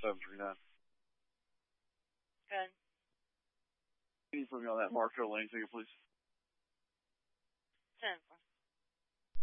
739. Good. Can you put me on that Marco Lane ticket, please? 10-4.